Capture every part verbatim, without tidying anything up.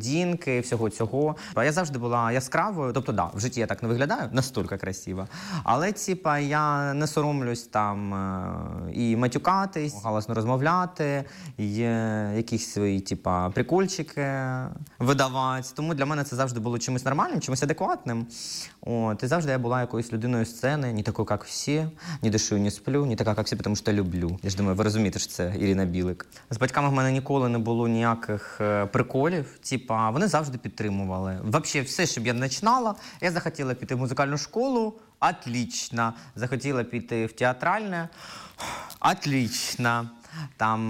поведінки, всього цього. Я завжди була яскравою, тобто, да, в житті я так не виглядаю, настільки красиво. Але, типа, я не соромлюсь там і матюкатись, галасно розмовляти, і якісь свої, типа, прикольчики видавати. Тому для мене це завжди було чимось нормальним, чимось адекватним. От, і завжди я була якоюсь людиною сцени, не такою, як всі, не дышу, не сплю, не така, як всі, тому що люблю. Я ж думаю, ви розумієте, що це Ірина Білик. З батьками в мене ніколи не було ніяких приколів, типа, вони завжди підтримували. Взагалі, все, що б я не починала, я захотіла піти в музикальну школу, отлично. Захотіла піти в театральне, отлично. Там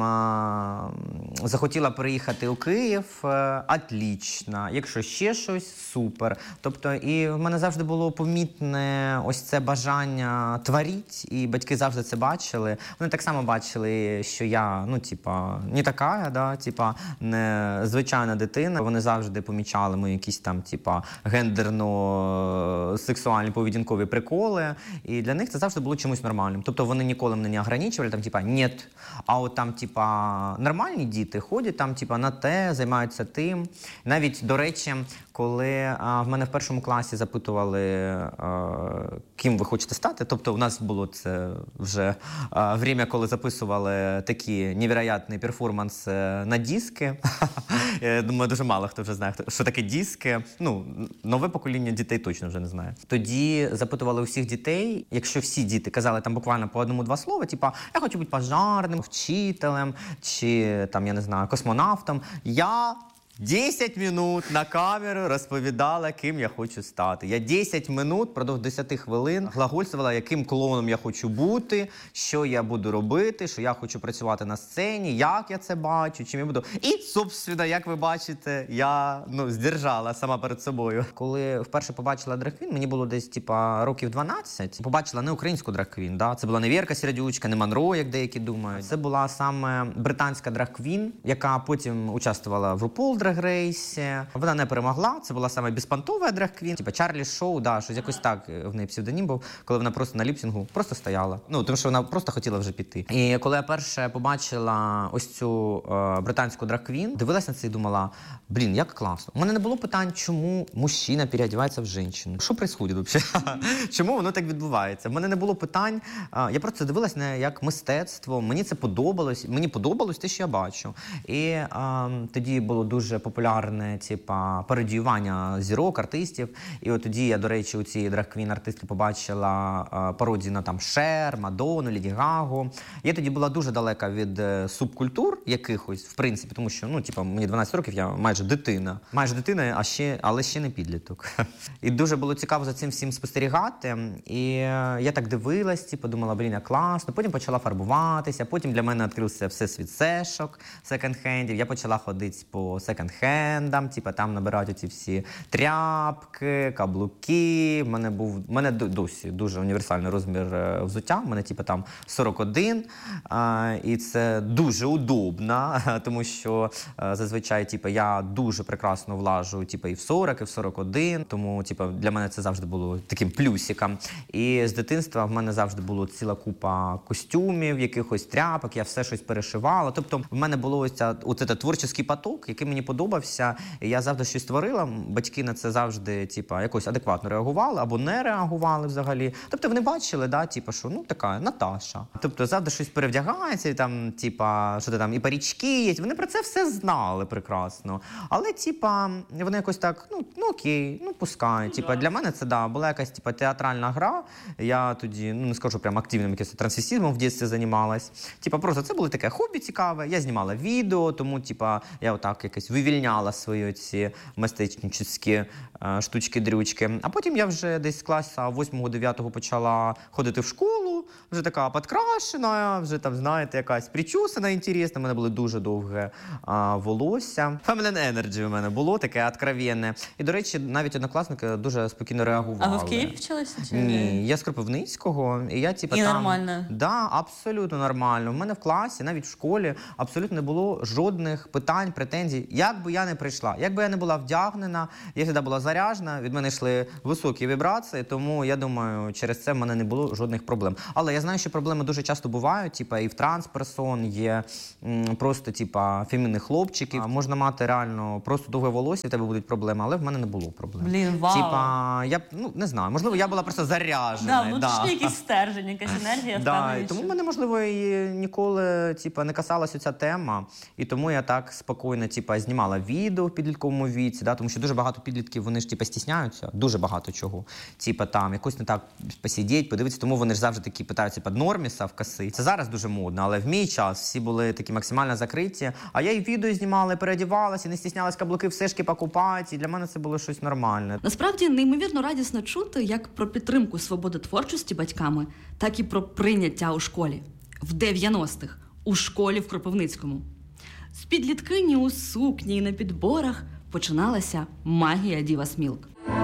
е захотіла переїхати у Київ, е отлично. Якщо ще щось, супер. Тобто, і в мене завжди було помітне ось це бажання творити, і батьки завжди це бачили. Вони так само бачили, що я, ну, типа, не така, да, типа, не звичайна дитина. Вони завжди помічали мої якісь там, типа, гендерно-сексуальні поведінкові приколи. І для них це завжди було чимось нормальним. Тобто, вони ніколи мене не ограничували, там, типа, «нет». А от там, типа, нормальні діти ходять там, типа, на те, займаються тим. Навіть, до речі, коли а, в мене в першому класі запитували, а, ким ви хочете стати, тобто у нас було це вже а, время, коли записували такі невероятні перформанси на диски. Я думаю, дуже мало хто вже знає, що таке диски. Ну, нове покоління дітей точно вже не знає. Тоді запитували у всіх дітей, якщо всі діти казали там буквально по одному-два слова, типа, я хочу бути пожарним, вчителем, чи, там, я не знаю, космонавтом, я десять минут на камеру розповідала, ким я хочу стати. Я десять минут, впродовж десять хвилин глагольствувала, яким клоуном я хочу бути, що я буду робити, що я хочу працювати на сцені, як я це бачу, чим я буду. І, собственно, як ви бачите, я, ну, здержала сама перед собою. Коли вперше побачила драг-квін, мені було десь, типа, років дванадцять. Побачила не українську драг-квін, да? Це була не Вірка Сердючка, не Монро, як деякі думають. Це була саме британська драг-квін, яка потім участвувала в RuPaul Drag Race. Вона не перемогла, це була саме безпонтова драг-квін. Типа Чарлі Шоу, да, щось якось так в неї псевдонім був, коли вона просто на ліпсингу просто стояла. Ну, тому що вона просто хотіла вже піти. І коли я перше побачила ось цю е, британську драг-квін, дивилась на це і думала, блін, як класно. У мене не було питань, чому мужчина переодівається в жінку. Що відбувається взагалі? Чому воно так відбувається? У мене не було питань. Е, я просто дивилась на як мистецтво. Мені це подобалось. Мені подобалось те, що я бачу. І е, тоді було дуже популярне, типа, пародіювання зірок, артистів. І от тоді я, до речі, у цій драг-квін артистки побачила а, пародію на там Шер, Мадонну, Леді Гагу. Я тоді була дуже далека від е, субкультур якихось, в принципі, тому що, ну, типа, мені дванадцять років, я майже дитина. Майже дитина, а ще, але ще не підліток. І дуже було цікаво за цим всім спостерігати. І е, я так дивилась, типу, думала, блін, як класно. Потім почала фарбуватися, потім для мене відкрився всесвіт сешок, секонд-хендів. Я почала ходити по секонд-хендам, типу, там набирати оці всі тряпки, каблуки. В мене був, в мене досі дуже універсальний розмір взуття. В мене, типу, там сорок один. А, і це дуже удобно, тому що а, зазвичай, типу, я дуже прекрасно влажу, типу, і в сорок, і в сорок один. Тому, типу, для мене це завжди було таким плюсиком. І з дитинства в мене завжди була ціла купа костюмів, якихось тряпок, я все щось перешивала. Тобто в мене було ось ця, оце творчий поток, який мені подобався. І я завжди щось творила. Батьки на це завжди, типу, якось адекватно реагували або не реагували взагалі. Тобто вони бачили, да, типу, що, ну, така Наташа. Тобто завжди щось перевдягається, і там, типу, що ти там, і парічки є. Вони про це все знали прекрасно. Але, типу, вони якось так, ну, ну окей, ну, пускай. Типу, для мене це, да, була якась, типу, театральна гра. Я тоді, ну, не скажу, прям активним якимось трансвестизмом в дитинстві займалась. Типу, просто це було таке хобі цікаве. Я знімала відео, тому, типу, я отак якось вивільняла свої ці мистецькі штучки-дрючки. А потім я вже десь з класу восьмого-дев'ятого почала ходити в школу, вже така підкрашена, вже там, знаєте, якась причусана інтересна. У мене було дуже довге а, волосся. Feminine Energy у мене було таке откровенне. І, до речі, навіть однокласники дуже спокійно реагували. А ви в Києві вчилися? Чи... Ні, я з Кропивницького. І я, типу, і там... нормально? Да, абсолютно нормально. У мене в класі, навіть в школі, абсолютно не було жодних питань, претензій. Як би я не прийшла, як би я не була вдягнена, я завжди була заряжена, від мене йшли високі вібрації, тому, я думаю, через це в мене не було жодних проблем. Але я знаю, що проблеми дуже часто бувають, типа і в трансперсон є м, просто типа фемінних хлопчиків. А можна мати реально просто довге волосся, в тебе будуть проблеми, але в мене не було проблем. Блін, вау. Типа, я б, ну, не знаю, можливо, я була просто заряджена. Да, внутрішній якийсь стержень, якась енергія. Да, і тому мене, можливо, і ніколи типа, не касалася ця тема, і тому я так спокійно типа, знімала відео в підлітковому віці, да, тому що дуже багато підлітків, вони ж типа, стісняються, дуже багато чого. Типа там, якось не так посидіть, подивитися, тому вони ж завжди такі питаються під норміса в коси. Це зараз дуже модно, але в мій час всі були такі максимально закриті, а я і відео знімала, і переодівалася, і не стіснялась каблуки в сишки покупати, і для мене це було щось нормальне. Насправді, неймовірно радісно чути як про підтримку свободи творчості батьками, так і про прийняття у школі. В дев'яностих у школі в Кропивницькому. З підліткині у сукні і на підборах починалася магія Divas Milk.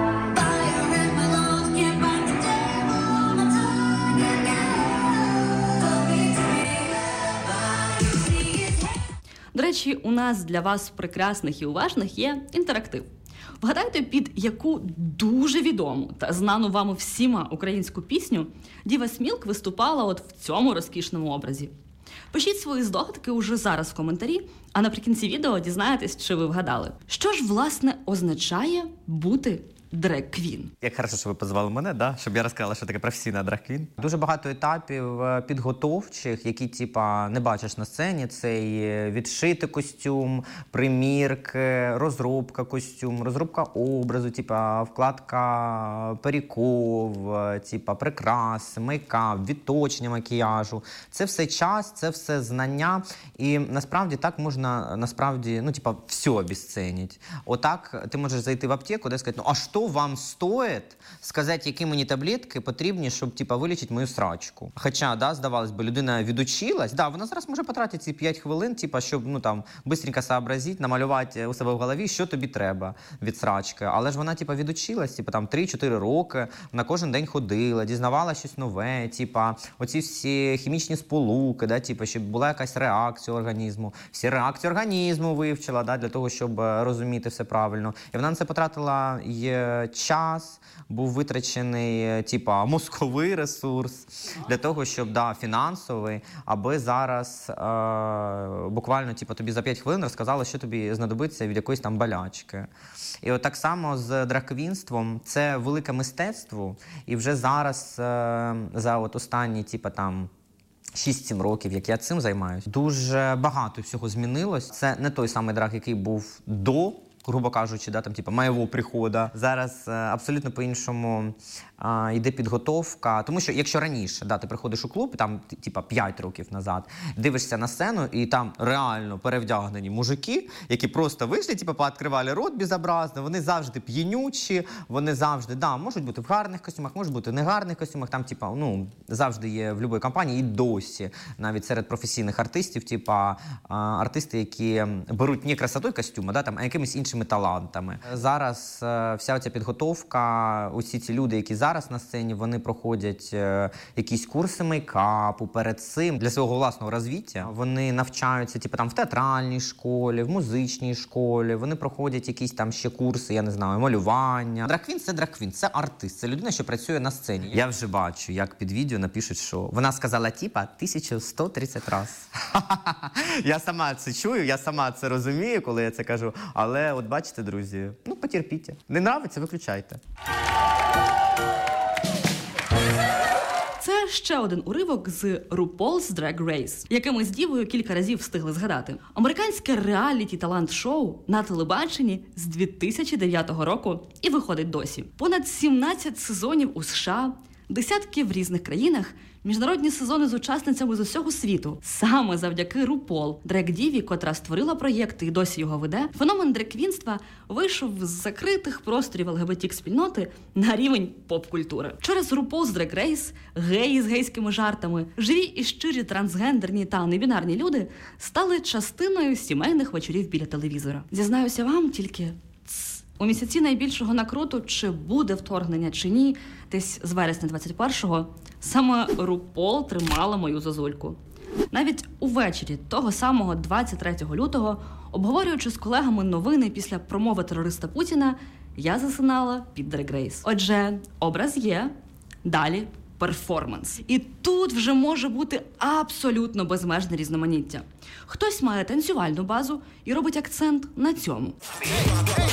До речі, у нас для вас, прекрасних і уважних, є інтерактив. Вгадайте, під яку дуже відому та знану вам всіма українську пісню Divas Milk виступала от в цьому розкішному образі. Пишіть свої здогадки уже зараз в коментарі, а наприкінці відео дізнаєтесь, чи ви вгадали. Що ж, власне, означає бути дрег-квін? Як хорошо, що ви позвали мене, да? Щоб я розказала, що таке професійна драг-квін. Дуже багато етапів підготовчих, які типа не бачиш на сцені. Це і відшити костюм, примірки, розробка костюму, розробка образу, типа вкладка паріков, типа прикрас, мейкап, відточення макіяжу. Це все час, це все знання. І насправді так можна, насправді, ну типа все обесценити. Отак ти можеш зайти в аптеку, де сказати, ну а що вам стоїть сказати, які мені таблетки потрібні, щоб типа, вилічити мою срачку. Хоча, да, здавалось би, людина відучилась, да, вона зараз може потратити ці п'ять хвилин, типа, щоб ну, там, бистренько сообразити, намалювати у себе в голові, що тобі треба від срачки. Але ж вона типа, відучилась, типа, там, три-чотири роки, на кожен день ходила, дізнавала щось нове, типа, оці всі хімічні сполуки, да, типа, щоб була якась реакція організму. Всі реакції організму вивчила, да, для того, щоб розуміти все правильно. І вона на це потратила і час, був витрачений типа, мозковий ресурс для того, щоб, да, фінансовий, аби зараз е, буквально типа, тобі за п'ять хвилин розказали, що тобі знадобиться від якоїсь там болячки. І от так само з драг-квінством. Це велике мистецтво, і вже зараз е, за от останні типа, там, шість-сім років, як я цим займаюся, дуже багато всього змінилось. Це не той самий драг, який був до, грубо кажучи, да, там, типу, моєго приходу. Зараз е, абсолютно по-іншому е, йде підготовка. Тому що, якщо раніше, да, ти приходиш у клуб, там, типу, п'ять років назад, дивишся на сцену, і там реально перевдягнені мужики, які просто вийшли, типу, пооткривали рот безобразно, вони завжди п'янючі, вони завжди, да, можуть бути в гарних костюмах, можуть бути в негарних костюмах, там, типу, ну, завжди є в будь-якій компанії, і досі, навіть серед професійних артистів, типу, артисти, які беруть не красотою костюму, да, там, а якимись іншими талантами. Зараз е, вся ця підготовка, усі ці люди, які зараз на сцені, вони проходять е, якісь курси мейкапу перед цим для свого власного розвиття. Вони навчаються типу, там, в театральній школі, в музичній школі, вони проходять якісь там ще курси, я не знаю, малювання. Драг-квін – це драг-квін, це артист, це людина, що працює на сцені. Я вже бачу, як під відео напишуть, що вона сказала типа тисячу сто тридцять раз. Я сама це чую, я сама це розумію, коли я це кажу, але от бачите, друзі, ну потерпіть. Не нравиться, виключайте. Це ще один уривок з RuPaul's Drag Race, яке ми з Дівою кілька разів встигли згадати. Американське реаліті-талант-шоу на телебаченні з дві тисячі дев'ятого року і виходить досі. Понад сімнадцять сезонів у США, десятки в різних країнах, міжнародні сезони з учасницями з усього світу. Саме завдяки RuPaul, драг-діві, котра створила проєкт і досі його веде, феномен драг-квінства вийшов з закритих просторів ел ге бе те ік-спільноти на рівень поп-культури. Через RuPaul's Drag Race геї з гейськими жартами, живі і щирі трансгендерні та небінарні люди стали частиною сімейних вечорів біля телевізора. Зізнаюся вам тільки... У місяці найбільшого накруту, чи буде вторгнення, чи ні, десь з вересня двадцять першого, саме RuPaul тримала мою зозульку. Навіть увечері того самого двадцять третього лютого, обговорюючи з колегами новини після промови терориста Путіна, я засинала під Drag Race. Отже, образ є, далі перформанс. І тут вже може бути абсолютно безмежне різноманіття. Хтось має танцювальну базу і робить акцент на цьому.